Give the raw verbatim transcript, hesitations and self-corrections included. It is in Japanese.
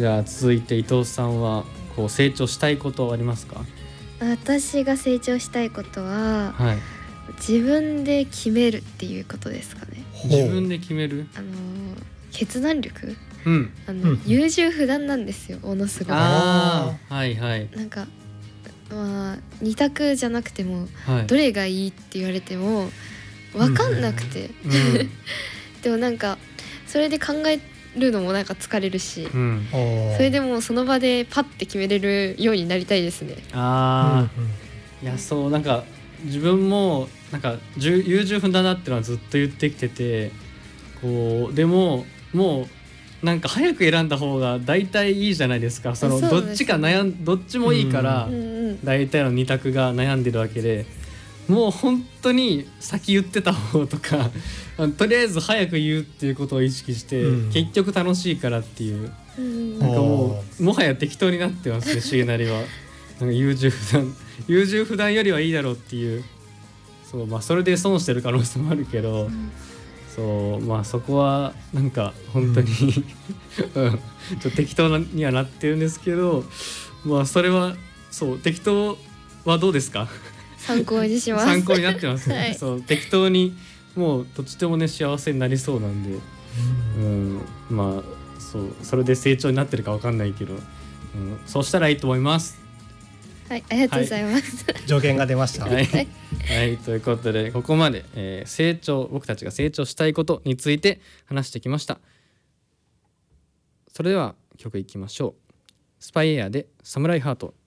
じゃあ続いて伊藤さんはこう成長したいことはありますか？ 私が成長したいことは、 はい、 自分で決めるっていうことですかね。 自分で決める、 あの決断力、 うん、 あの、うん、優柔不断なんですよ、ものすごく。 ああ、はいはい。 なんかまあ二択じゃなくても、 はい、 どれがいいって言われても分かんなくて、うんうん、でもなんかそれで考えるのもなんか疲れるし、うん、それでもその場でパッて決めれるようになりたいですね。 ああ、うんうん、いやそうなんか自分もなんか優柔不断だってのはずっと言ってきてて、こうでももうなんか早く選んだ方が大体いいじゃないですか。そのどっちか悩んどっちもいいから、うん、大体の二択が悩んでるわけで、もう本当に先言ってた方とかとりあえず早く言うっていうことを意識して、うん、結局楽しいからっていう、うん、なんかもうもはや適当になってますね重成は。なんか優柔不断優柔不断よりはいいだろうっていう、そう、まあ、それで損してる可能性もあるけど、うん、そうまあそこはなんか本当に、うんうん、ちょっと適当にはなってるんですけど、まあそれはそう適当はどうですか？ 参考にします。 参考になってます、ね。はい、そう適当にもうとってもね幸せになりそうなんで、うん、まあそうそれで成長になってるか分かんないけど、うん、そうしたらいいと思います。 はい、ありがとうございます。 はい、助言が出ました。 はい、はい、ということでここまで、えー、成長僕たちが成長したいことについて話してきました。それでは曲いきましょう。スパイエアでサムライハート。